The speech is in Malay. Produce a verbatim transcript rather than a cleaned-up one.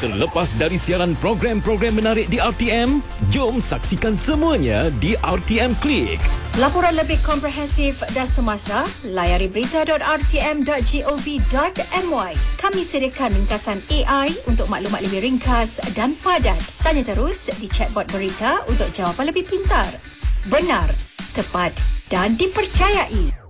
Terlepas dari siaran program-program menarik di R T M, jom saksikan semuanya di R T M Klik. Laporan lebih komprehensif dan semasa, layari berita dot r t m dot gov dot m y. Kami sediakan ringkasan A I untuk maklumat lebih ringkas dan padat. Tanya terus di chatbot berita untuk jawapan lebih pintar. Benar, tepat dan dipercayai.